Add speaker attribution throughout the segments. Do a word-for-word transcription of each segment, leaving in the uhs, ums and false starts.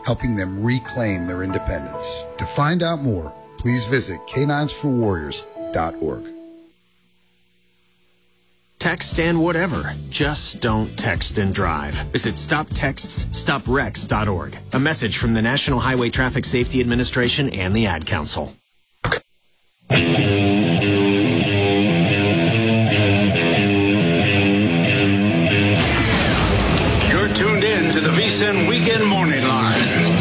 Speaker 1: helping them reclaim their independence. To find out more, please visit canines for warriors dot org.
Speaker 2: Text and whatever. Just don't text and drive. Visit stop texts stop wrecks dot org. A message from the National Highway Traffic Safety Administration and the Ad Council.
Speaker 3: You're tuned in to the V S I N Weekend Morning Line.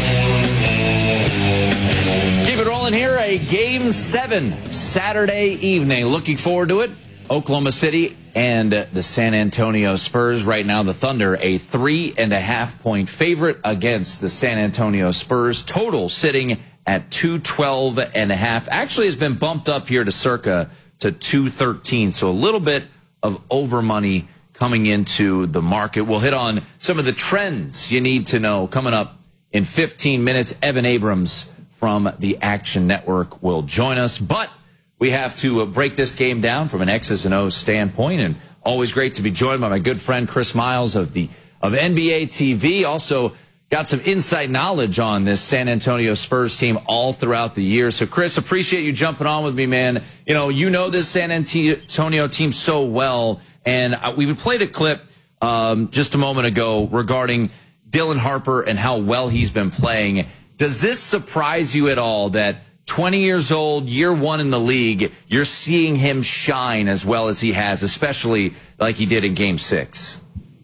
Speaker 4: Keep it rolling here. A game seven Saturday evening. Looking forward to it. Oklahoma City and the San Antonio Spurs. Right now, the Thunder, a three and a half point favorite against the San Antonio Spurs. Total sitting at two twelve and a half. Actually has been bumped up here to circa to two thirteen. So a little bit of over money coming into the market. We'll hit on some of the trends you need to know coming up in fifteen minutes. Evan Abrams from the Action Network will join us. But we have to break this game down from an X's and O's standpoint, and always great to be joined by my good friend Chris Miles of the of N B A T V. Also got some inside knowledge on this San Antonio Spurs team all throughout the year. So, Chris, appreciate you jumping on with me, man. You know, you know this San Antonio team so well, and we played a clip um, just a moment ago regarding Dylan Harper and how well he's been playing. Does this surprise you at all that twenty years old, year one in the league, you're seeing him shine as well as he has, especially like he did in game six?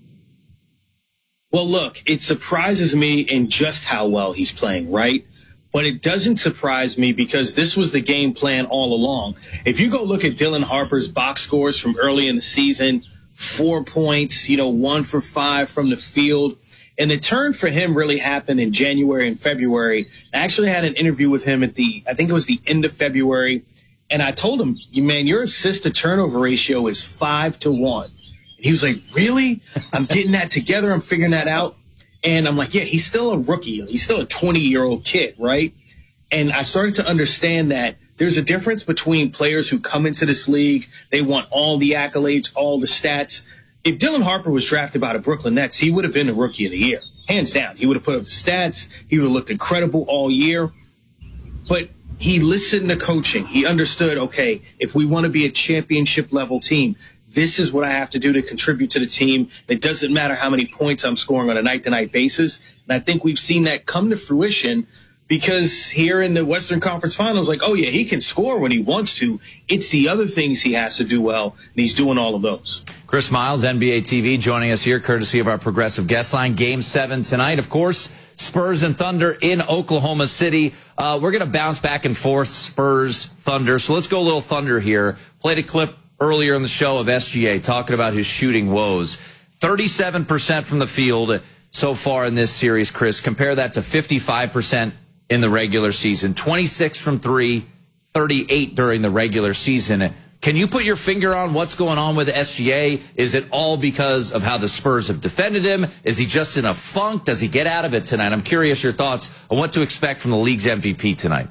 Speaker 5: Well, look, it surprises me in just how well he's playing, right? But it doesn't surprise me because this was the game plan all along. If you go look at Dylan Harper's box scores from early in the season, four points, you know, one for five from the field. And the turn for him really happened in January and February. I actually had an interview with him at the, I think it was the end of February. And I told him, man, your assist to turnover ratio is five to one. And he was like, really? I'm getting that together. I'm figuring that out. And I'm like, yeah, he's still a rookie. He's still a twenty year old kid, right? And I started to understand that there's a difference between players who come into this league. They want all the accolades, all the stats. If Dylan Harper was drafted by the Brooklyn Nets, he would have been the Rookie of the Year. Hands down. He would have put up the stats. He would have looked incredible all year. But he listened to coaching. He understood, okay, if we want to be a championship-level team, this is what I have to do to contribute to the team. It doesn't matter how many points I'm scoring on a night-to-night basis. And I think we've seen that come to fruition because here in the Western Conference Finals, like, oh, yeah, he can score when he wants to. It's the other things he has to do well, and he's doing all of those.
Speaker 4: Chris Miles, N B A T V, joining us here, courtesy of our Progressive Guest Line. Game seven tonight, of course, Spurs and Thunder in Oklahoma City. Uh, we're going to bounce back and forth, Spurs, Thunder. So let's go a little Thunder here. Played a clip earlier in the show of S G A talking about his shooting woes. thirty-seven percent from the field so far in this series, Chris. Compare that to fifty-five percent in the regular season. twenty-six from three, thirty-eight during the regular season. Can you put your finger on what's going on with S G A? Is it all because of how the Spurs have defended him? Is he just in a funk? Does he get out of it tonight? I'm curious your thoughts on what to expect from the league's M V P tonight.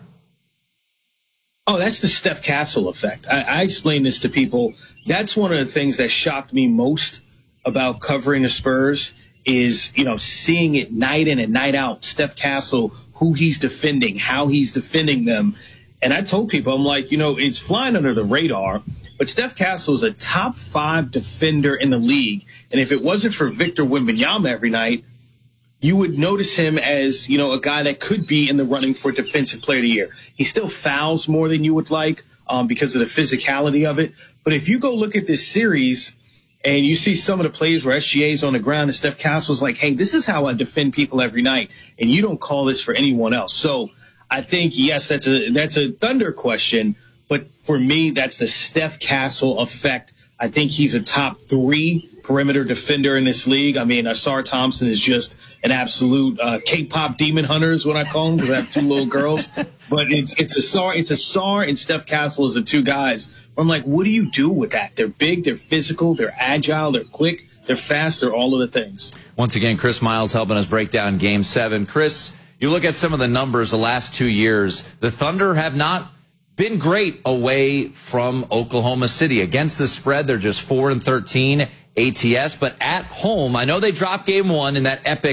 Speaker 5: Oh, that's the Steph Castle effect. I, I explain this to people. That's one of the things that shocked me most about covering the Spurs is, you know, seeing it night in and night out. Steph Castle, who he's defending, how he's defending them. And I told people, I'm like, you know, it's flying under the radar, but Steph Castle is a top five defender in the league. And if it wasn't for Victor Wembanyama every night, you would notice him as, you know, a guy that could be in the running for Defensive Player of the Year. He still fouls more than you would like um, because of the physicality of it. But if you go look at this series and you see some of the plays where S G A's on the ground and Steph Castle's like, hey, this is how I defend people every night, and you don't call this for anyone else. So I think, yes, that's a that's a Thunder question, but for me, that's the Steph Castle effect. I think he's a top three perimeter defender in this league. I mean, Asar Thompson is just an absolute uh, K-pop demon hunter is what I call him because I have two little girls. But it's it's Asar, it's Asar and Steph Castle as the two guys. I'm like, what do you do with that? They're big, they're physical, they're agile, they're quick, they're fast, they're all of the things.
Speaker 4: Once again, Chris Miles helping us break down Game seven. Chris, you look at some of the numbers the last two years, the Thunder have not been great away from Oklahoma City. Against the spread, they're just four and thirteen A T S, but at home, I know they dropped game one in that epic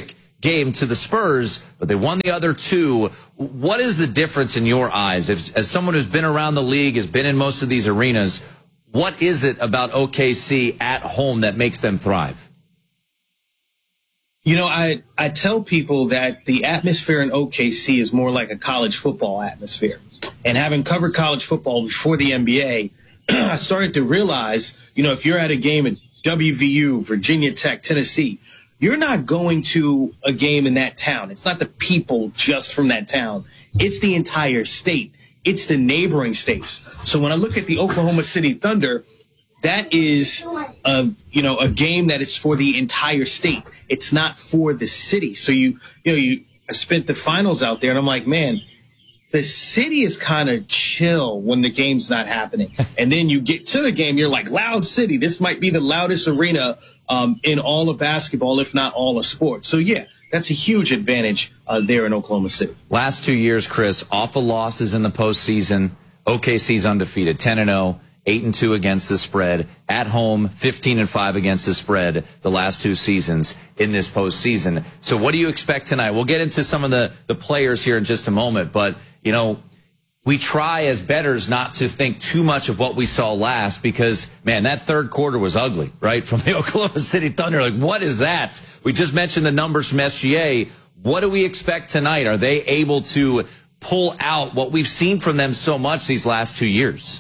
Speaker 4: game to the Spurs, but they won the other two. What is the difference in your eyes? If, as someone who's been around the league, has been in most of these arenas, what is it about O K C at home that makes them thrive?
Speaker 5: You know, I, I tell people that the atmosphere in O K C is more like a college football atmosphere. And having covered college football before the N B A, I started to realize, you know, if you're at a game at W V U, Virginia Tech, Tennessee, you're not going to a game in that town. It's not the people just from that town. It's the entire state. It's the neighboring states. So when I look at the Oklahoma City Thunder, that is a, you know, a game that is for the entire state. It's not for the city. So you, you know, you I spent the finals out there and I'm like, man, the city is kind of chill when the game's not happening. And then you get to the game, you're like, loud city. This might be the loudest arena um, in all of basketball, if not all of sports. So, yeah, that's a huge advantage uh, there in Oklahoma City.
Speaker 4: Last two years, Chris, off the losses in the postseason, O K C's undefeated, ten and oh, eight and two against the spread. At home, fifteen and five against the spread the last two seasons in this postseason. So what do you expect tonight? We'll get into some of the, the players here in just a moment, but you know, we try as bettors not to think too much of what we saw last because, man, that third quarter was ugly, right? From the Oklahoma City Thunder. Like, what is that? We just mentioned the numbers from S G A. What do we expect tonight? Are they able to pull out what we've seen from them so much these last two years?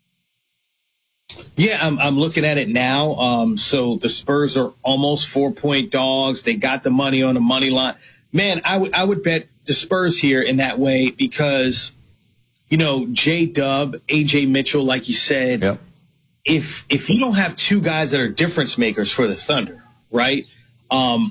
Speaker 5: Yeah, I'm, I'm looking at it now. Um, so the Spurs are almost four-point dogs. They got the money on the money line. Man, I would I would bet the Spurs here in that way because, you know, J-Dub, A J Mitchell, like you said,
Speaker 4: yep.
Speaker 5: if if you don't have two guys that are difference makers for the Thunder, right, um,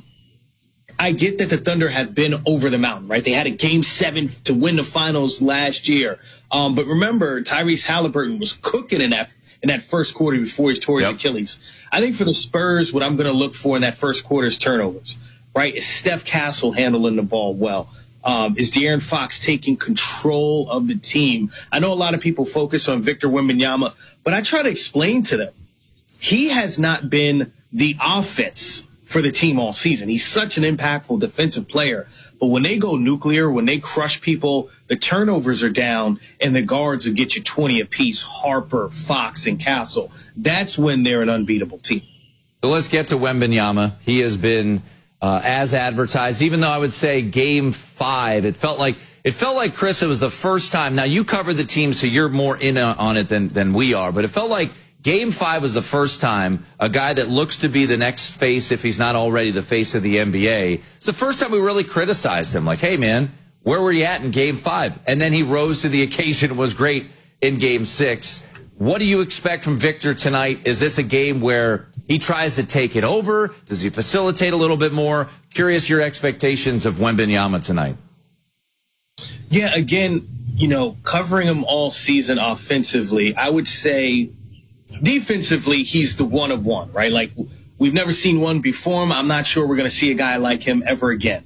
Speaker 5: I get that the Thunder have been over the mountain, right? They had a game seven to win the finals last year. Um, but remember, Tyrese Halliburton was cooking in that in that first quarter before he tore his
Speaker 4: yep.
Speaker 5: Achilles. I think for the Spurs, what I'm going to look for in that first quarter is turnovers. Right? Is Steph Castle handling the ball well? Um, is De'Aaron Fox taking control of the team? I know a lot of people focus on Victor Wembanyama, but I try to explain to them, he has not been the offense for the team all season. He's such an impactful defensive player. But when they go nuclear, when they crush people, the turnovers are down, and the guards will get you twenty apiece, Harper, Fox, and Castle. That's when they're an unbeatable team.
Speaker 4: So let's get to Wembanyama. He has been Uh, as advertised, even though I would say game five, it felt like, it felt like, Chris, it was the first time. Now, you covered the team, so you're more in on it than, than we are, but it felt like game five was the first time a guy that looks to be the next face, if he's not already the face of the N B A, it's the first time we really criticized him. Like, hey, man, where were you at in game five? And then he rose to the occasion and was great in game six. What do you expect from Victor tonight? Is this a game where he tries to take it over? Does he facilitate a little bit more? Curious your expectations of Wembanyama tonight.
Speaker 5: Yeah, again, you know, covering him all season offensively, I would say defensively, he's the one of one, right? Like, we've never seen one before him. I'm not sure we're going to see a guy like him ever again.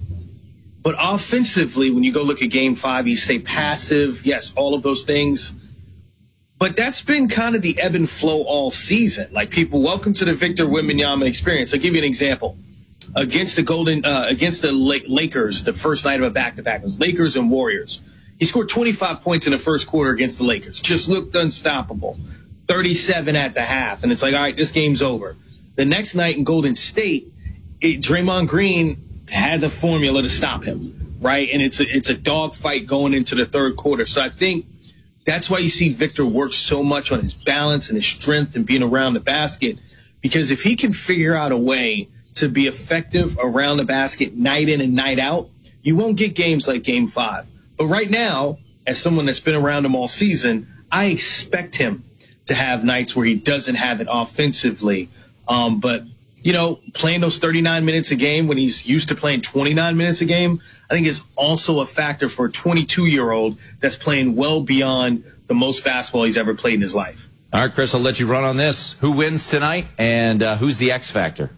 Speaker 5: But offensively, when you go look at game five, you say passive, yes, all of those things. But that's been kind of the ebb and flow all season. Like, people, welcome to the Victor Wembanyama experience. I'll give you an example. Against the Golden, uh, against the Lakers, the first night of a back-to-back, it was Lakers and Warriors. He scored twenty-five points in the first quarter against the Lakers. Just looked unstoppable. thirty-seven at the half. And it's like, all right, this game's over. The next night in Golden State, it, Draymond Green had the formula to stop him, right? And it's a, it's a dogfight going into the third quarter. So I think that's why you see Victor work so much on his balance and his strength and being around the basket, because if he can figure out a way to be effective around the basket night in and night out, you won't get games like game five. But right now, as someone that's been around him all season, I expect him to have nights where he doesn't have it offensively. Um, but, you know, playing those thirty-nine minutes a game when he's used to playing twenty-nine minutes a game, I think is also a factor for a twenty-two-year-old that's playing well beyond the most basketball he's ever played in his life.
Speaker 4: All right, Chris, I'll let you run on this. Who wins tonight, and uh, who's the X factor?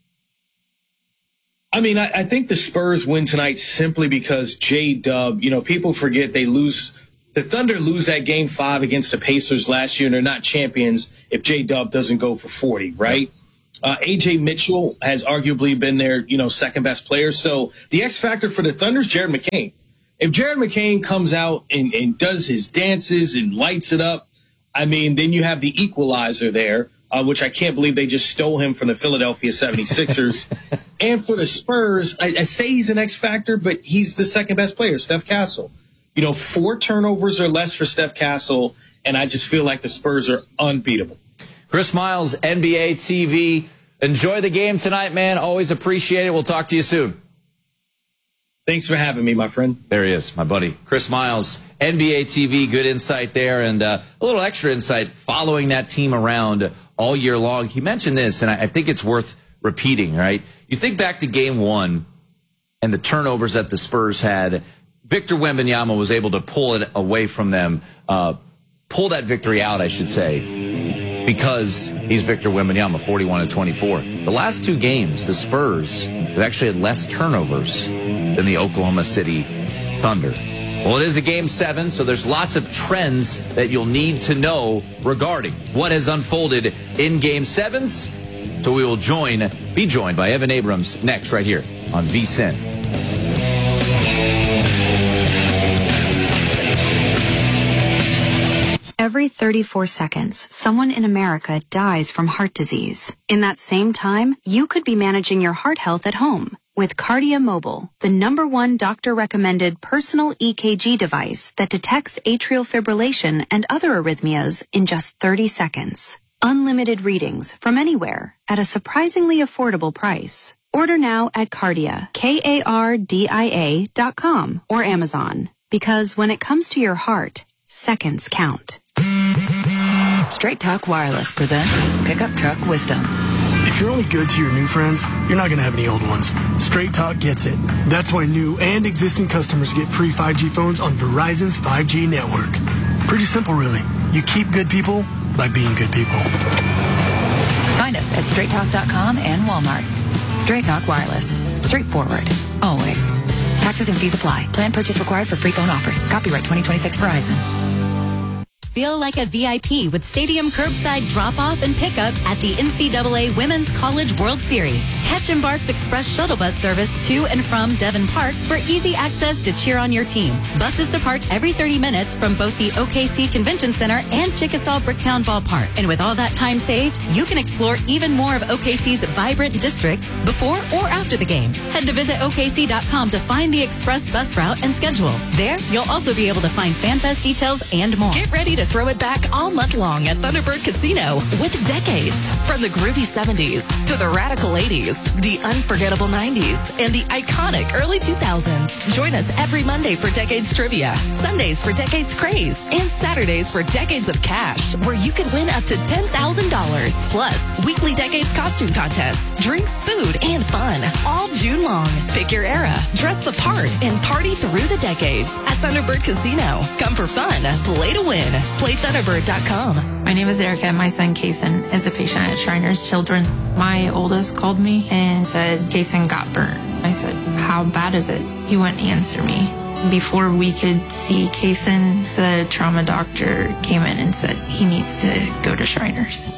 Speaker 5: I mean, I, I think the Spurs win tonight simply because J-Dub, you know, people forget they lose. The Thunder lose that game five against the Pacers last year, and they're not champions if J-Dub doesn't go for forty, right? Uh, A J Mitchell has arguably been their, you know, second best player. So the X factor for the Thunder is Jared McCain. If Jared McCain comes out and, and does his dances and lights it up, I mean, then you have the equalizer there, uh, which I can't believe they just stole him from the Philadelphia seventy-sixers. And for the Spurs, I, I say he's an X factor, but he's the second best player, Steph Castle. You know, four turnovers or less for Steph Castle, and I just feel like the Spurs are unbeatable.
Speaker 4: Chris Miles, N B A T V. Enjoy the game tonight, man. Always appreciate it. We'll talk to you soon.
Speaker 5: Thanks for having me, my friend.
Speaker 4: There he is, my buddy. Chris Miles, N B A T V. Good insight there, and uh, a little extra insight following that team around all year long. He mentioned this, and I, I think it's worth repeating, right? You think back to game one and the turnovers that the Spurs had. Victor Wembanyama was able to pull it away from them, uh, pull that victory out, I should say, because he's Victor Wembanyama, forty-one to twenty-four. The last two games, the Spurs have actually had less turnovers than the Oklahoma City Thunder. Well, it is a game seven, so there's lots of trends that you'll need to know regarding what has unfolded in game sevens. So we will join, be joined by Evan Abrams next right here on V S I N.
Speaker 6: Every thirty-four seconds, someone in America dies from heart disease. In that same time, you could be managing your heart health at home with Cardia Mobile, the number one doctor-recommended personal E K G device that detects atrial fibrillation and other arrhythmias in just thirty seconds. Unlimited readings from anywhere at a surprisingly affordable price. Order now at Cardia, K A R D I A dot com or Amazon. Because when it comes to your heart, seconds count.
Speaker 7: Straight Talk Wireless presents Pickup Truck Wisdom.
Speaker 8: If you're only good to your new friends, you're not going to have any old ones. Straight Talk gets it. That's why new and existing customers get free five G phones on Verizon's five G network. Pretty simple, really. You keep good people by being good people.
Speaker 7: Find us at straight talk dot com and Walmart. Straight Talk Wireless. Straightforward. Always. Taxes and fees apply. Plan purchase required for free phone offers. Copyright twenty twenty-six Verizon.
Speaker 9: Feel like a V I P with stadium curbside drop-off and pickup at the N C double A Women's College World Series. Catch Embark's express shuttle bus service to and from Devon Park for easy access to cheer on your team. Buses depart every thirty minutes from both the O K C Convention Center and Chickasaw Bricktown Ballpark. And with all that time saved, you can explore even more of O K C's vibrant districts before or after the game. Head to visit O K C dot com to find the express bus route and schedule. There, you'll also be able to find FanFest details and more.
Speaker 10: Get ready to throw it back all month long at Thunderbird Casino with decades. From the groovy seventies to the radical eighties, the unforgettable nineties, and the iconic early two thousands. Join us every Monday for Decades Trivia, Sundays for Decades Craze, and Saturdays for Decades of Cash, where you can win up to ten thousand dollars. Plus, weekly Decades costume contests, drinks, food, and fun, all June long. Pick your era, dress the part, and party through the decades at Thunderbird Casino. Come for fun, play to win. Play Thunderbird dot com.
Speaker 11: My name is Erica. My son, Kason, is a patient at Shriners Children. My oldest called me and said, Kason got burnt. I said, how bad is it? He wouldn't answer me. Before we could see Kason, the trauma doctor came in and said he needs to go to Shriners.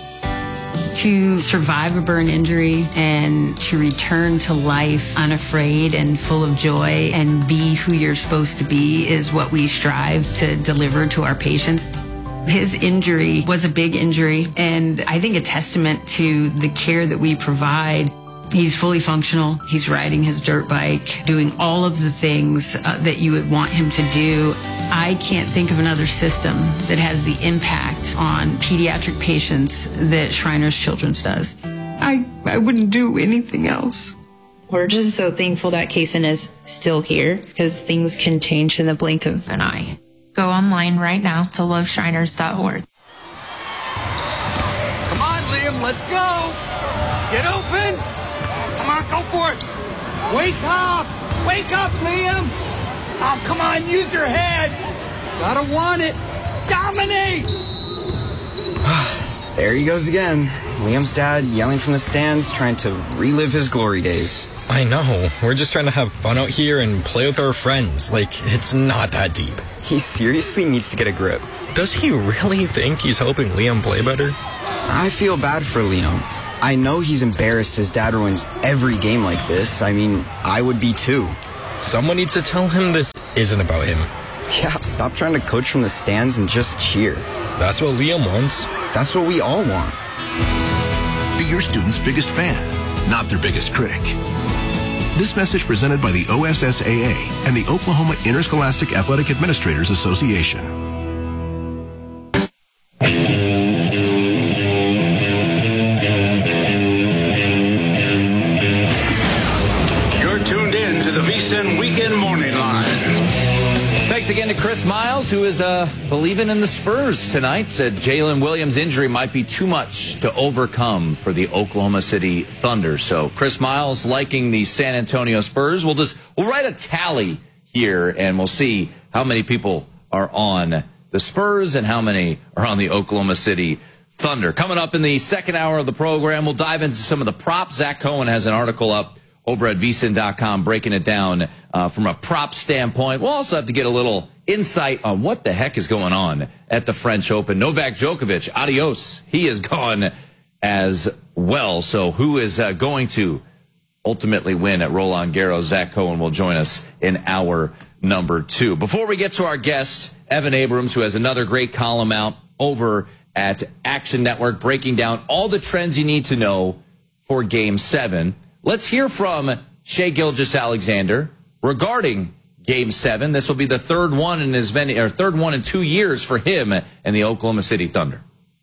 Speaker 12: To survive a burn injury and to return to life unafraid and full of joy and be who you're supposed to be is what we strive to deliver to our patients. His injury was a big injury, and I think a testament to the care that we provide. He's fully functional. He's riding his dirt bike, doing all of the things uh, that you would want him to do. I can't think of another system that has the impact on pediatric patients that Shriners Children's does. I, I wouldn't do anything else.
Speaker 11: We're just so thankful that Kason is still here because things can change in the blink of an eye. Go online right now to love shriners dot org.
Speaker 13: Come on, Liam, let's go. Get open. Come on, go for it. Wake up. Wake up, Liam. Oh, come on, use your head. Gotta want it. Dominate.
Speaker 14: There he goes again. Liam's dad yelling from the stands, trying to relive his glory days.
Speaker 15: I know. We're just trying to have fun out here and play with our friends. Like, it's not that deep.
Speaker 14: He seriously needs to get a grip.
Speaker 15: Does he really think he's helping Liam play better?
Speaker 14: I feel bad for Liam. I know he's embarrassed his dad ruins every game like this. I mean, I would be too.
Speaker 15: Someone needs to tell him this isn't about him.
Speaker 14: Yeah, stop trying to coach from the stands and just cheer.
Speaker 15: That's what Liam wants.
Speaker 14: That's what we all want.
Speaker 16: Be your student's biggest fan, not their biggest critic. This message presented by the O S S A A and the Oklahoma Interscholastic Athletic Administrators Association.
Speaker 3: You're tuned in to the VSiN Weekend Morning Line.
Speaker 4: Thanks again to Chris Miles, who is uh, believing in the Spurs tonight. Said Jalen Williams' injury might be too much to overcome for the Oklahoma City Thunder. So Chris Miles liking the San Antonio Spurs. We'll just we'll write a tally here, and we'll see how many people are on the Spurs and how many are on the Oklahoma City Thunder. Coming up in the second hour of the program, we'll dive into some of the props. Zach Cohen has an article up over at V S I N dot com, breaking it down uh, from a prop standpoint. We'll also have to get a little insight on what the heck is going on at the French Open. Novak Djokovic, adios. He is gone as well. So who is uh, going to ultimately win at Roland Garros? Zach Cohen will join us in hour number two. Before we get to our guest, Evan Abrams, who has another great column out over at Action Network, breaking down all the trends you need to know for Game seven. Let's hear from Shai Gilgeous-Alexander regarding Game Seven. This will be the third one in as many, or third one in two years for him and the Oklahoma City Thunder.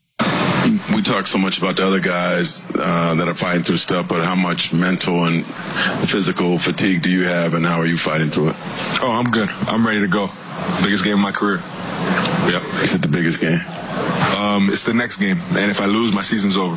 Speaker 17: We talk so much about the other guys uh, that are fighting through stuff, but how much mental and physical fatigue do you have, and how are you fighting through it?
Speaker 18: Oh, I'm good. I'm ready to go. Biggest game of my career. Yep.
Speaker 17: Is it the biggest game?
Speaker 18: Um, it's the next game, and if I lose, my season's over.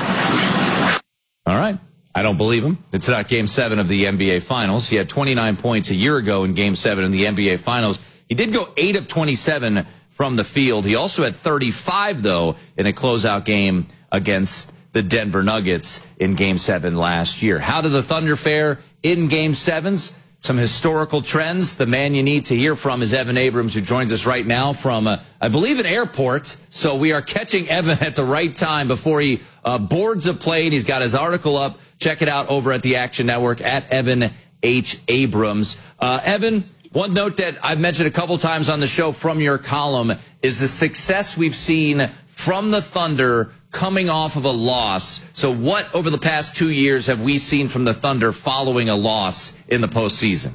Speaker 4: All right. I don't believe him. It's not Game seven of the N B A Finals. He had twenty-nine points a year ago in Game seven in the N B A Finals. He did go eight of twenty-seven from the field. He also had thirty-five, though, in a closeout game against the Denver Nuggets in Game seven last year. How did the Thunder fare in Game sevens? Some historical trends. The man you need to hear from is Evan Abrams, who joins us right now from, uh, I believe, an airport. So we are catching Evan at the right time before he uh, boards a plane. He's got his article up. Check it out over at the Action Network at Evan H. Abrams. Uh, Evan, one note that I've mentioned a couple times on the show from your column is the success we've seen from the Thunder coming off of a loss. So what over the past two years have we seen from the Thunder following a loss in the postseason?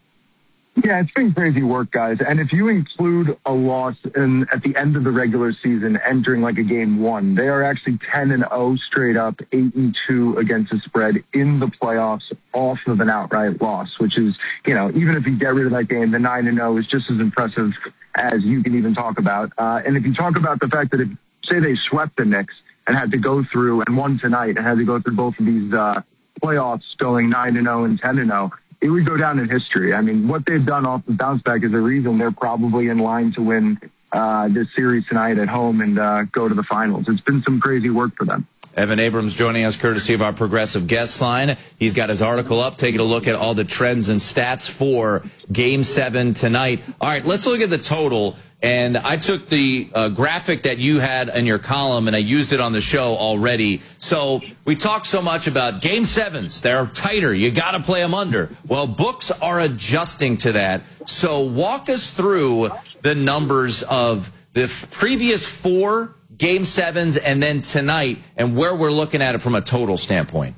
Speaker 19: Yeah, it's been crazy work, guys. And if you include a loss in, at the end of the regular season, entering like a game one, they are actually ten and oh straight up, eight and two against the spread in the playoffs off of an outright loss, which is, you know, even if you get rid of that game, the nine and oh is just as impressive as you can even talk about. Uh, and if you talk about the fact that if, say they swept the Knicks and had to go through and won tonight and had to go through both of these uh, playoffs going nine and oh and ten and oh, it would go down in history. I mean, what they've done off the bounce back is the reason they're probably in line to win uh, this series tonight at home and uh, go to the finals. It's been some crazy work for them.
Speaker 4: Evan Abrams joining us courtesy of our Progressive guest line. He's got his article up, taking a look at all the trends and stats for Game seven tonight. All right, let's look at the total. And I took the uh, graphic that you had in your column and I used it on the show already. So we talk so much about Game sevens. They're tighter. You got to play them under. Well, books are adjusting to that. So walk us through the numbers of the f- previous four Game sevens and then tonight and where we're looking at it from a total standpoint.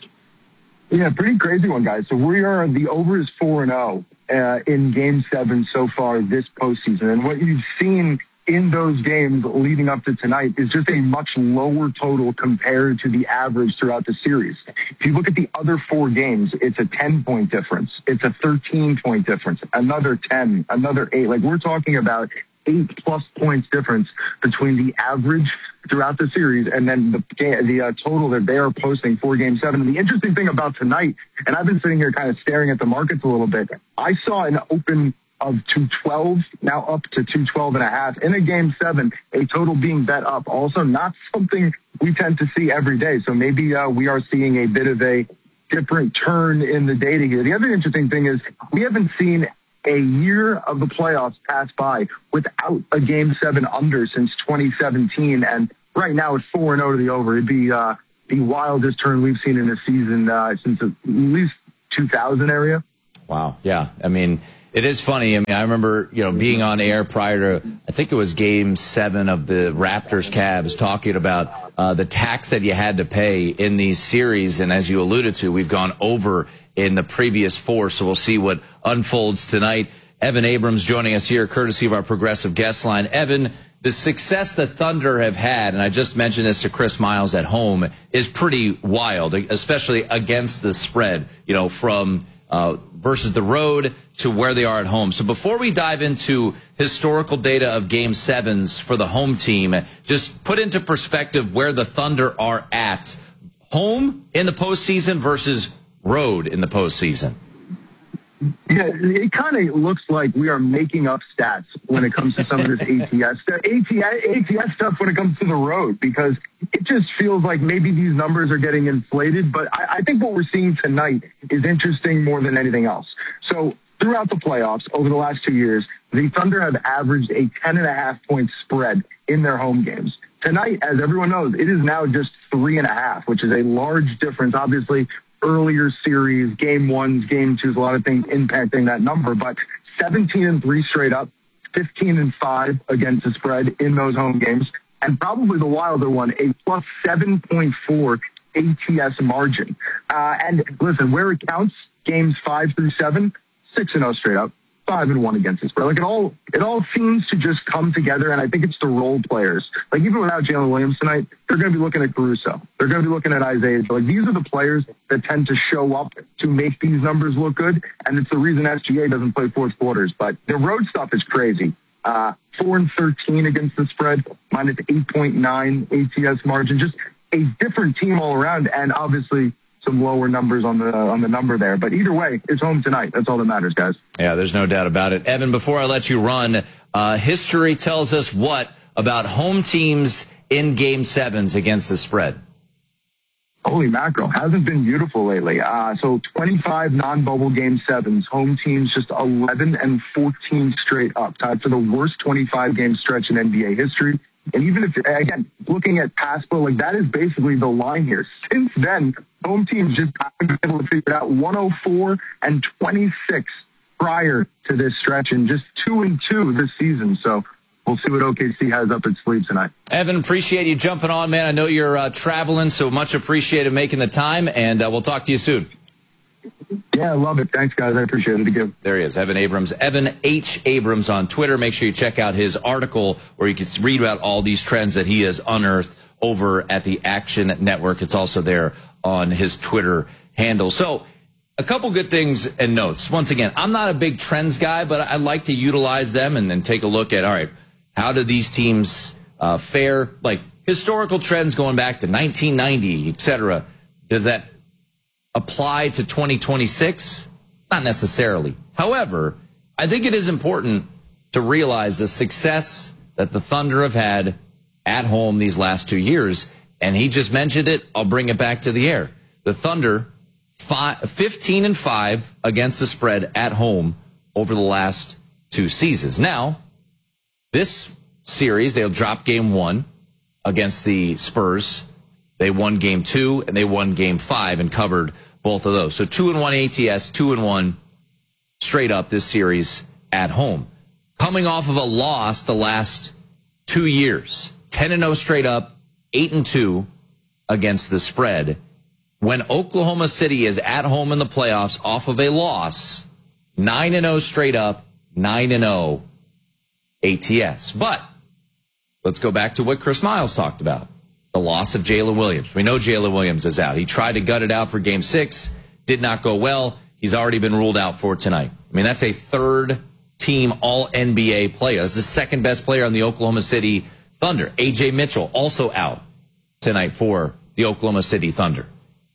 Speaker 19: Yeah, pretty crazy one, guys. So we are, the over is four and oh. Uh, in Game seven so far this postseason. And what you've seen in those games leading up to tonight is just a much lower total compared to the average throughout the series. If you look at the other four games, it's a ten-point difference. It's a thirteen-point difference, another ten, another eight. Like, we're talking about eight-plus points difference between the average throughout the series and then the the uh, total that they are posting for Game seven. And the interesting thing about tonight, and I've been sitting here kind of staring at the markets a little bit, I saw an open of two twelve, now up to two twelve and a half in a Game seven, a total being bet up. Also not something we tend to see every day. So maybe uh, we are seeing a bit of a different turn in the data here. The other interesting thing is we haven't seen a year of the playoffs pass by without a Game seven under since twenty seventeen. And right now it's four and oh to the over. It'd be uh, the wildest turn we've seen in a season uh, since at least two thousand area.
Speaker 4: Wow. Yeah. I mean, it is funny. I mean, I remember, you know, being on air prior to, I think it was game seven of the Raptors Cavs, talking about uh, the tax that you had to pay in these series. And as you alluded to, we've gone over in the previous four. So we'll see what unfolds tonight. Evan Abrams joining us here, courtesy of our Progressive Guest Line. Evan, the success that Thunder have had, and I just mentioned this to Chris Miles at home, is pretty wild, especially against the spread, you know, from uh, versus the road to where they are at home. So before we dive into historical data of game sevens for the home team, just put into perspective where the Thunder are at home in the postseason versus road in the postseason.
Speaker 19: Yeah, it kind of looks like we are making up stats when it comes to some of this A T S stuff, A T S, A T S stuff when it comes to the road, because it just feels like maybe these numbers are getting inflated. But I, I think what we're seeing tonight is interesting more than anything else. So throughout the playoffs over the last two years, the Thunder have averaged a ten and a half point spread in their home games. Tonight, as everyone knows, it is now just three and a half, which is a large difference. Obviously, earlier series, game ones, game twos, a lot of things impacting that number, but seventeen and three straight up, fifteen and five against the spread in those home games, and probably the wilder one, a plus seven point four A T S margin. Uh, and listen, where it counts, games five through seven, six and oh straight up, five and one against the spread. Like it all, it all seems to just come together, and I think it's the role players. Like even without Jalen Williams tonight, they're going to be looking at Caruso. They're going to be looking at Isaiah. So like these are the players that tend to show up to make these numbers look good, and it's the reason S G A doesn't play fourth quarters. But the road stuff is crazy. Uh, four and thirteen against the spread, minus eight point nine A T S margin. Just a different team all around, and obviously some lower numbers on the on the number there. But either way, it's home tonight. That's all that matters, guys.
Speaker 4: Yeah, there's no doubt about it. Evan, before I let you run, uh, history tells us what about home teams in game sevens against the spread?
Speaker 19: Holy mackerel. Hasn't been beautiful lately. Uh, so twenty-five non-bubble game sevens, home teams just eleven and fourteen straight up, tied for the worst twenty-five game stretch in N B A history. And even if, again, looking at past, like that is basically the line here. Since then, home teams just haven't been able to figure out one oh four and twenty-six prior to this stretch, and just two and two this season. So we'll see what O K C has up its sleeve tonight.
Speaker 4: Evan, appreciate you jumping on, man. I know you're uh, traveling, so much appreciated making the time, and uh, we'll talk to you soon.
Speaker 19: Yeah, I love it. Thanks, guys. I appreciate it again.
Speaker 4: There he is, Evan Abrams. Evan H. Abrams on Twitter. Make sure you check out his article where you can read about all these trends that he has unearthed over at the Action Network. It's also there on his Twitter handle. So a couple good things and notes. Once again, I'm not a big trends guy, but I like to utilize them and then take a look at, all right, how do these teams uh, fare? Like historical trends going back to nineteen ninety, et cetera. Does that apply to twenty twenty-six? Not necessarily. However, I think it is important to realize the success that the Thunder have had at home these last two years. And he just mentioned it. I'll bring it back to the air. The Thunder, five, fifteen and five against the spread at home over the last two seasons. Now, this series, they'll drop game one against the Spurs. They won game two, and they won game five and covered both of those. So two and one A T S, two and one straight up this series at home. Coming off of a loss the last two years, ten and oh straight up, eight and two against the spread. When Oklahoma City is at home in the playoffs off of a loss, nine and oh straight up, nine and oh A T S. But let's go back to what Chris Miles talked about. The loss of Jalen Williams. We know Jalen Williams is out. He tried to gut it out for game six. Did not go well. He's already been ruled out for tonight. I mean, that's a third team all N B A player. That's the second best player on the Oklahoma City Thunder. A J Mitchell also out tonight for the Oklahoma City Thunder.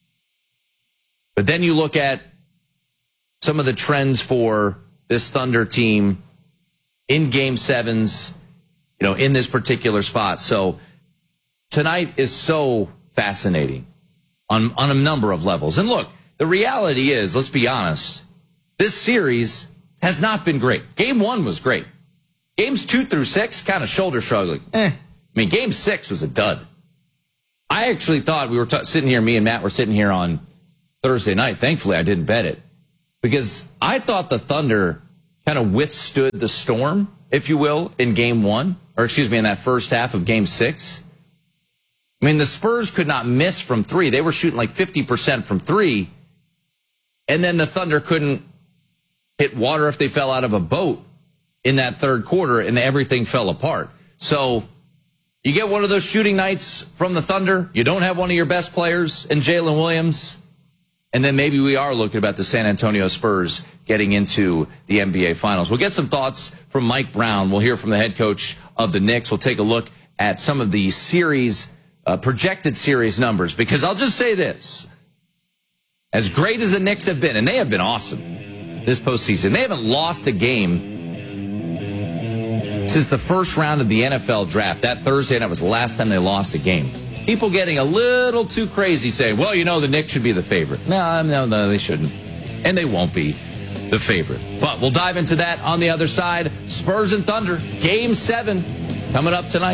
Speaker 4: But then you look at some of the trends for this Thunder team in game sevens, you know, in this particular spot. So tonight is so fascinating on, on a number of levels. And look, the reality is, let's be honest, this series has not been great. Game one was great. Games two through six, kind of shoulder shrugging. Eh. I mean, game six was a dud. I actually thought we were t- sitting here, me and Matt were sitting here on Thursday night. Thankfully, I didn't bet it because I thought the Thunder kind of withstood the storm, if you will, in game one, or excuse me, in that first half of game six. I mean, the Spurs could not miss from three. They were shooting like fifty percent from three. And then the Thunder couldn't hit water if they fell out of a boat in that third quarter, and everything fell apart. So you get one of those shooting nights from the Thunder. You don't have one of your best players in Jalen Williams. And then maybe we are looking about the San Antonio Spurs getting into the N B A Finals. We'll get some thoughts from Mike Brown. We'll hear from the head coach of the Knicks. We'll take a look at some of the series, uh, projected series numbers. Because I'll just say this. As great as the Knicks have been, and they have been awesome this postseason, they haven't lost a game since the first round of the N F L draft. That Thursday night was the last time they lost a game. People getting a little too crazy saying, well, you know, the Knicks should be the favorite. No, no, no, they shouldn't. And they won't be the favorite. But we'll dive into that on the other side. Spurs and Thunder, game seven, coming up tonight.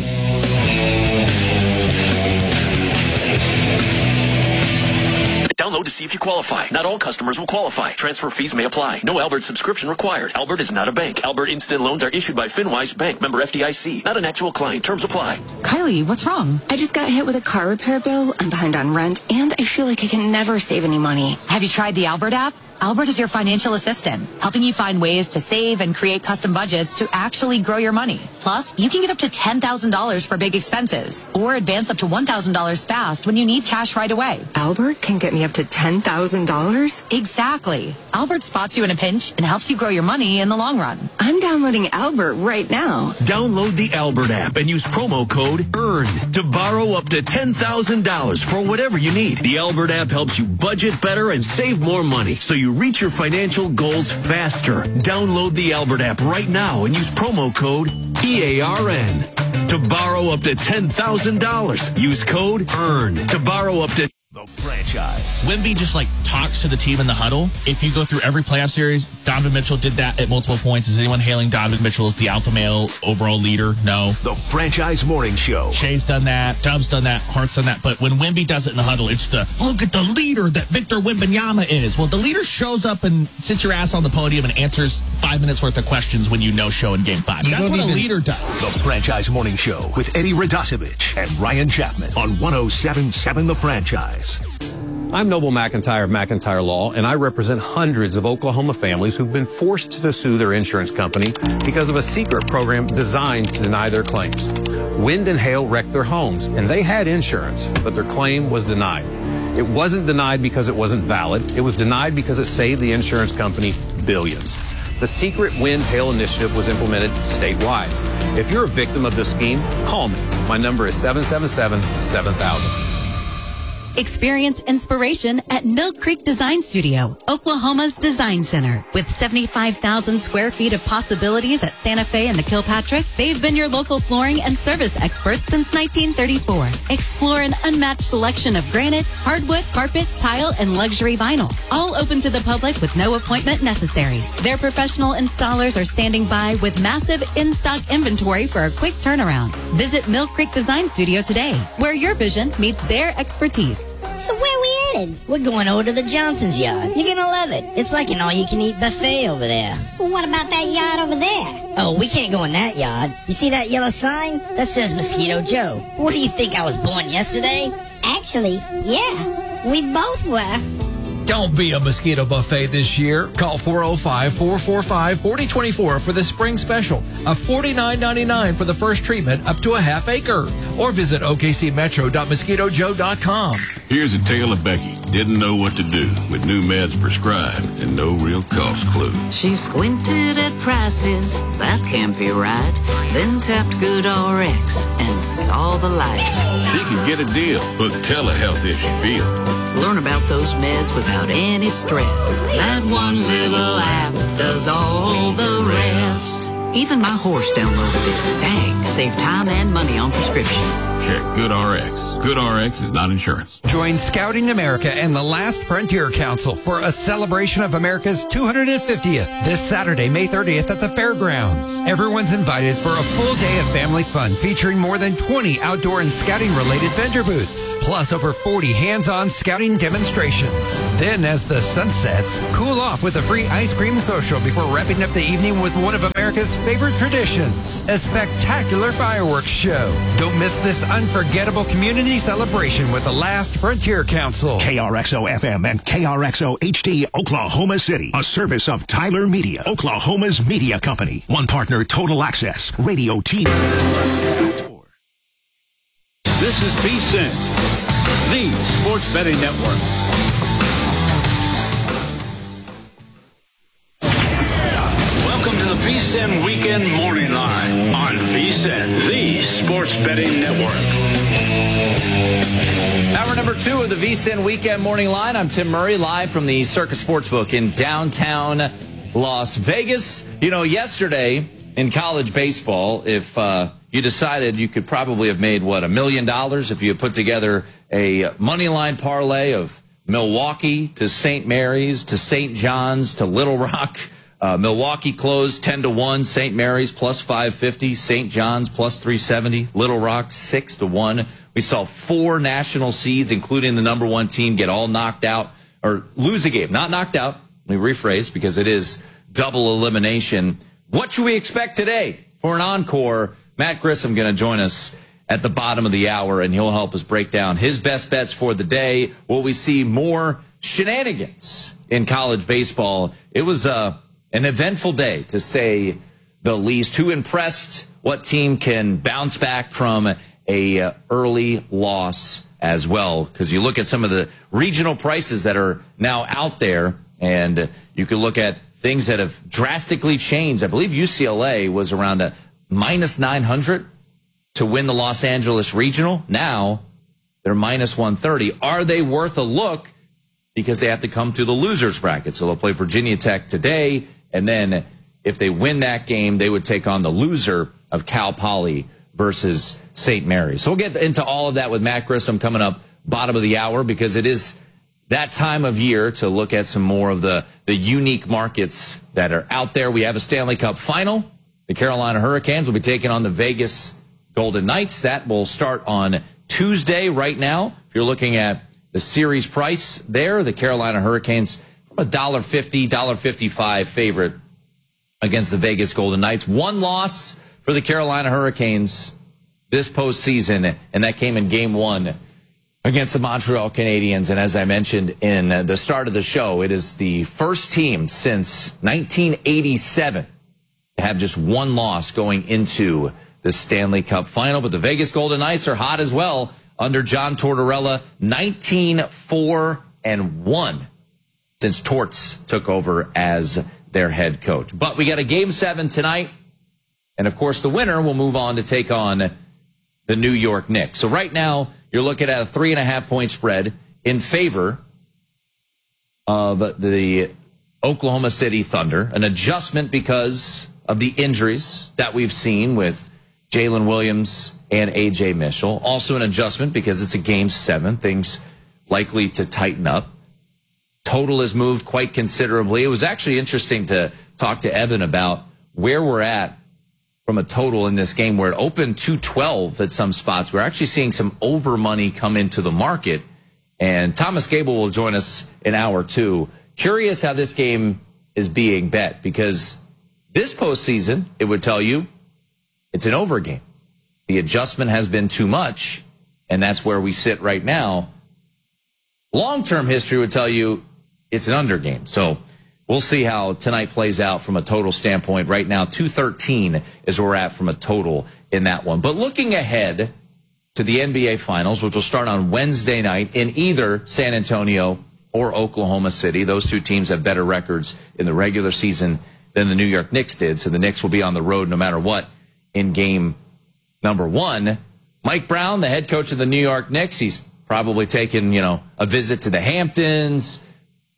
Speaker 20: Download to see if you qualify. Not all customers will qualify. Transfer fees may apply. No Albert subscription required. Albert is not a bank. Albert Instant Loans are issued by FinWise Bank, member F D I C. Not an actual client. Terms apply.
Speaker 21: Kylie, what's wrong? I just got hit with a car repair bill. I'm behind on rent, and I feel like I can never save any money.
Speaker 7: Have you tried the Albert app? Albert is your financial assistant, helping you find ways to save and create custom budgets to actually grow your money. Plus, you can get up to ten thousand dollars for big expenses or advance up to one thousand dollars fast when you need cash right away.
Speaker 21: Albert can get me up to ten thousand dollars?
Speaker 7: Exactly. Albert spots you in a pinch and helps you grow your money in the long run.
Speaker 21: I'm downloading Albert right now.
Speaker 20: Download the Albert app and use promo code EARN to borrow up to ten thousand dollars for whatever you need. The Albert app helps you budget better and save more money so you reach your financial goals faster. Download the Albert app right now and use promo code E A R N to borrow up to ten thousand dollars. Use code EARN to borrow up to
Speaker 22: The franchise. Wemby just like talks to the team in the huddle. If you go through every playoff series, Donovan Mitchell did that at multiple points. Is anyone hailing Donovan Mitchell as the alpha male overall leader? No. The franchise morning show. Shay's done that. Dub's done that. Hart's done that. But when Wemby does it in the huddle, it's the look at the leader that Victor Wembanyama is. Well, the leader shows up and sits your ass on the podium and answers five minutes worth of questions when you no show in game five. You That's what a even... leader does. The franchise morning show with Eddie Radosevich and Ryan Chapman on one oh seven point seven The Franchise.
Speaker 23: I'm Noble McIntyre of McIntyre Law, and I represent hundreds of Oklahoma families who've been forced to sue their insurance company because of a secret program designed to deny their claims. Wind and hail wrecked their homes, and they had insurance, but their claim was denied. It wasn't denied because it wasn't valid. It was denied because it saved the insurance company billions. The secret wind hail initiative was implemented statewide. If you're a victim of this scheme, call me. My number is seven seven seven, seven thousand.
Speaker 9: Experience inspiration at Mill Creek Design Studio, Oklahoma's design center. With seventy-five thousand square feet of possibilities at Santa Fe and the Kilpatrick, they've been your local flooring and service experts since nineteen thirty-four. Explore an unmatched selection of granite, hardwood, carpet, tile, and luxury vinyl. All open to the public with no appointment necessary. Their professional installers are standing by with massive in-stock inventory for a quick turnaround. Visit Mill Creek Design Studio today, where your vision meets their expertise.
Speaker 24: So where we headed? We're going over to the Johnson's yard. You're gonna love it. It's like an all-you-can-eat buffet over there. Well, what about that yard over there? Oh, we can't go in that yard. You see that yellow sign? That says Mosquito Joe. What do you think, I was born yesterday? Actually, yeah. We both were.
Speaker 25: Don't be a mosquito buffet this year. Call four oh five, four four five, four oh two four for the spring special of forty-nine ninety-nine for the first treatment up to a half acre. Or visit o k c metro dot mosquito joe dot com.
Speaker 26: Here's a tale of Becky. Didn't know what to do with new meds prescribed and no real cost clue.
Speaker 27: She squinted at prices, that can't be right. Then tapped Good R X and saw the light.
Speaker 26: She could get a deal. Book telehealth if she feels.
Speaker 27: Learn about those meds without any stress. That one little app does all the rest. Even Even my horse downloaded it. Dang, save time and money on prescriptions.
Speaker 26: Check GoodRx. GoodRx is not insurance.
Speaker 1: Join Scouting America and the Last Frontier Council for a celebration of America's two hundred fiftieth this Saturday, May thirtieth at the fairgrounds. Everyone's invited for a full day of family fun featuring more than twenty outdoor and scouting-related vendor booths, plus over forty hands-on scouting demonstrations. Then, as the sun sets, cool off with a free ice cream social before wrapping up the evening with one of America's favorite traditions, a spectacular fireworks show. Don't miss this unforgettable community celebration with the Last Frontier Council.
Speaker 2: K R X O F M and K R X O H D, Oklahoma City. A service of Tyler Media, Oklahoma's media company. One partner, Total Access, radio, T V.
Speaker 3: This is VSiN, the Sports Betting Network. Welcome to the VSiN Weekend Morning Line on VSiN, the Sports Betting Network.
Speaker 4: Hour number two of the VSiN Weekend Morning Line. I'm Tim Murray, live from the Circus Sportsbook in downtown Las Vegas. You know, yesterday in college baseball, if uh, you decided you could probably have made, what, a million dollars if you put together a money line parlay of Milwaukee to Saint Mary's to Saint John's to Little Rock. Uh, Milwaukee closed ten to one, Saint Mary's plus five fifty, Saint John's plus three seventy, Little Rock six to one. We saw four national seeds, including the number one team, get all knocked out or lose a game. Not knocked out. Let me rephrase because it is double elimination. What should we expect today for an encore? Matt Grissom going to join us at the bottom of the hour, and he'll help us break down his best bets for the day. Will we see more shenanigans in college baseball? It was uh, an eventful day, to say the least. Who impressed? What team can bounce back from a uh, early loss as well? Because you look at some of the regional prices that are now out there, and you can look at things that have drastically changed. I believe U C L A was around a minus nine hundred to win the Los Angeles Regional. Now they're minus one thirty. Are they worth a look? Because they have to come through the losers bracket. So they'll play Virginia Tech today, and then if they win that game, they would take on the loser of Cal Poly versus Saint Mary's. So we'll get into all of that with Matt Grissom coming up bottom of the hour, because it is that time of year to look at some more of the, the unique markets that are out there. We have a Stanley Cup final. The Carolina Hurricanes will be taking on the Vegas Golden Knights. That will start on Tuesday. Right now, if you're looking at the series price there, the Carolina Hurricanes from a one dollar fifty, one dollar fifty-five favorite against the Vegas Golden Knights. One loss for the Carolina Hurricanes this postseason, and that came in game one against the Montreal Canadiens. And as I mentioned in the start of the show, it is the first team since nineteen eighty-seven to have just one loss going into the Stanley Cup final. But the Vegas Golden Knights are hot as well under John Tortorella, nineteen four and one since Torts took over as their head coach. But we got a game seven tonight, and of course the winner will move on to take on the New York Knicks. So right now you're looking at a three and a half point spread in favor of the Oklahoma City Thunder, an adjustment because of the injuries that we've seen with Jalen Williams and A J Mitchell. Also an adjustment because it's a game seven, things likely to tighten up. Total has moved quite considerably. It was actually interesting to talk to Evan about where we're at from a total in this game, where it opened two twelve at some spots. We're actually seeing some over money come into the market. And Thomas Gable will join us in hour two. Curious how this game is being bet, because this postseason, it would tell you it's an over game. The adjustment has been too much, and that's where we sit right now. Long-term history would tell you it's an under game. So we'll see how tonight plays out from a total standpoint. Right now, two thirteen is where we're at from a total in that one. But looking ahead to the N B A Finals, which will start on Wednesday night in either San Antonio or Oklahoma City. Those two teams have better records in the regular season than the New York Knicks did. So the Knicks will be on the road no matter what in game number one. Mike Brown, the head coach of the New York Knicks, he's probably taken, you know, a visit to the Hamptons,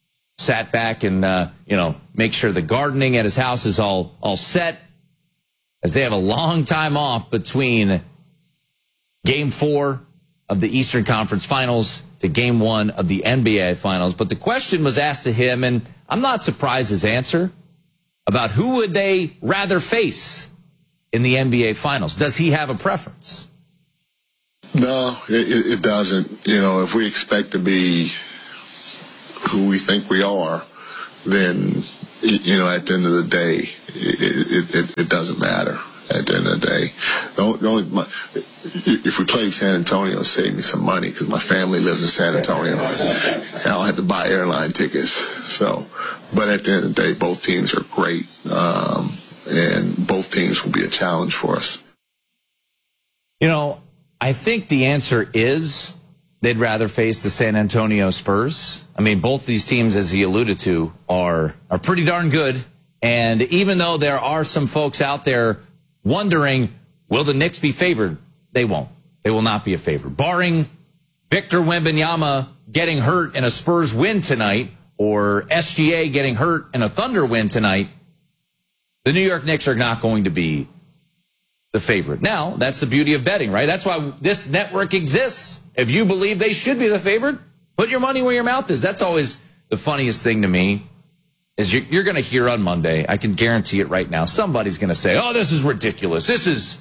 Speaker 4: sat back and, uh, you know, make sure the gardening at his house is all, all set. as they have a long time off between game four of the Eastern Conference Finals to game one of the N B A Finals. But the question was asked to him, and I'm not surprised his answer, about who would they rather face in the N B A Finals. Does he have a preference?
Speaker 5: No, it, it doesn't. You know, if we expect to be who we think we are, then, you know, at the end of the day, it, it, it doesn't matter at the end of the day. The, the only, my, if we play San Antonio, it'll save me some money because my family lives in San Antonio. I don't have to buy airline tickets. So, but at the end of the day, both teams are great, um, and both teams will be a challenge for us.
Speaker 4: You know, I think the answer is they'd rather face the San Antonio Spurs. I mean, both these teams, as he alluded to, are are pretty darn good. And even though there are some folks out there wondering, will the Knicks be favored? They won't. They will not be a favorite. Barring Victor Wembanyama getting hurt in a Spurs win tonight, or S G A getting hurt in a Thunder win tonight, the New York Knicks are not going to be the favorite. Now, that's the beauty of betting, right? That's why this network exists. If you believe they should be the favorite, put your money where your mouth is. That's always the funniest thing to me, is you're, you're going to hear on Monday, I can guarantee it right now, somebody's going to say, oh, this is ridiculous. This is,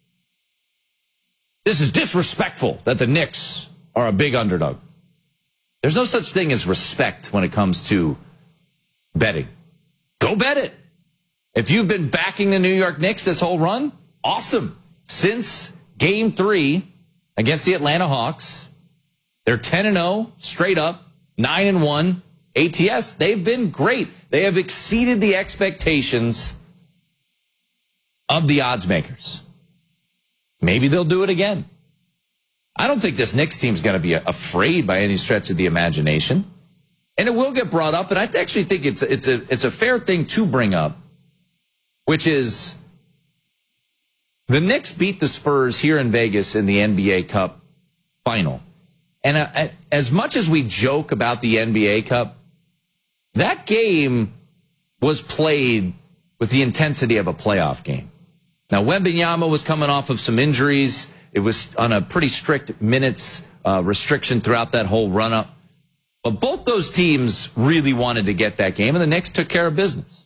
Speaker 4: this is disrespectful that the Knicks are a big underdog. There's no such thing as respect when it comes to betting. Go bet it. If you've been backing the New York Knicks this whole run, awesome. Since game three against the Atlanta Hawks, they're ten and oh straight up, nine and one A T S. They've been great. They have exceeded the expectations of the odds makers. Maybe they'll do it again. I don't think this Knicks team's going to be afraid by any stretch of the imagination. And it will get brought up, and I actually think it's it's a it's a fair thing to bring up, which is the Knicks beat the Spurs here in Vegas in the N B A Cup final. And uh, as much as we joke about the N B A Cup, that game was played with the intensity of a playoff game. Now, Wembanyama was coming off of some injuries. It was on a pretty strict minutes uh, restriction throughout that whole run-up. But both those teams really wanted to get that game, and the Knicks took care of business.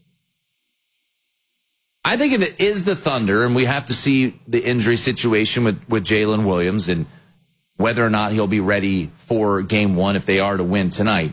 Speaker 4: I think if it is the Thunder, and we have to see the injury situation with, with Jalen Williams and whether or not he'll be ready for game one if they are to win tonight.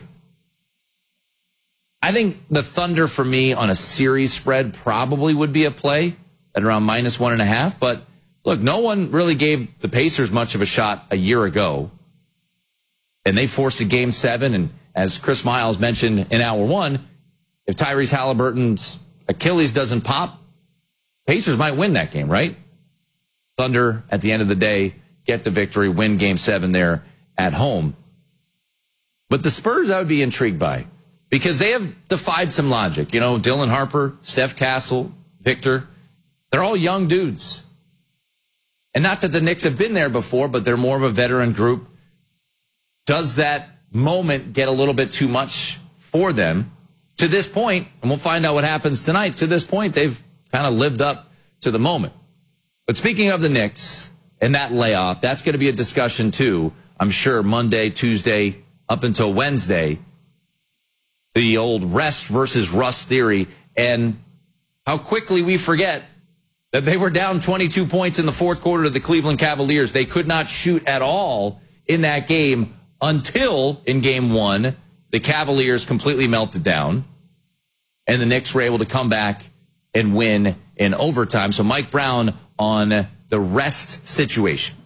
Speaker 4: I think the Thunder, for me, on a series spread probably would be a play at around minus one and a half. But look, no one really gave the Pacers much of a shot a year ago. And they forced a game seven. And as Chris Miles mentioned in hour one, if Tyrese Halliburton's Achilles doesn't pop, Pacers might win that game, right? Thunder, at the end of the day, get the victory, win game seven there at home. But the Spurs, I would be intrigued by, because they have defied some logic. You know, Dylan Harper, Steph Castle, Victor, they're all young dudes. And not that the Knicks have been there before, but they're more of a veteran group. Does that moment get a little bit too much for them? To this point, and we'll find out what happens tonight, to this point, they've kind of lived up to the moment. But speaking of the Knicks and that layoff, that's going to be a discussion too, I'm sure, Monday, Tuesday, up until Wednesday. The old rest versus rust theory, and how quickly we forget that they were down twenty-two points in the fourth quarter to the Cleveland Cavaliers. They could not shoot at all in that game until in game one, the Cavaliers completely melted down, and the Knicks were able to come back and win in overtime. So Mike Brown on the rest situation.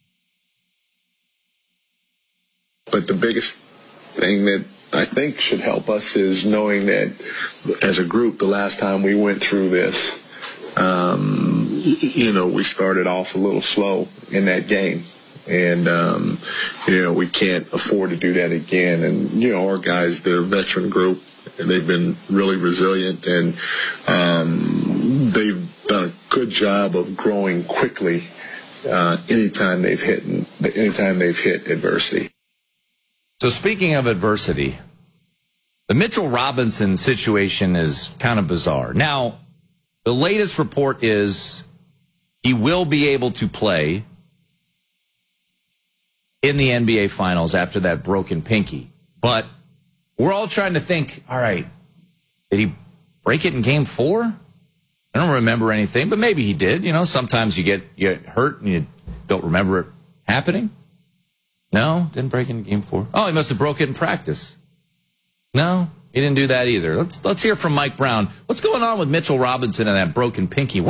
Speaker 5: But the biggest thing that I think should help us is knowing that as a group, the last time we went through this, um, you know, we started off a little slow in that game. And, um, you know, we can't afford to do that again. And, you know, our guys, they're a veteran group, and they've been really resilient, and um, they've done a good job of growing quickly uh, anytime they've hit anytime they've hit adversity.
Speaker 4: So speaking of adversity, the Mitchell Robinson situation is kind of bizarre. Now, the latest report is He will be able to play in the N B A Finals after that broken pinky. But we're all trying to think, all right, did he break it in game four? I don't remember anything, but maybe he did. You know, sometimes you get, you get hurt and you don't remember it happening. No, didn't break it in game four. Oh, he must have broke it in practice. No, he didn't do that either. Let's let's hear from Mike Brown. What's going on with Mitchell Robinson and that broken pinky?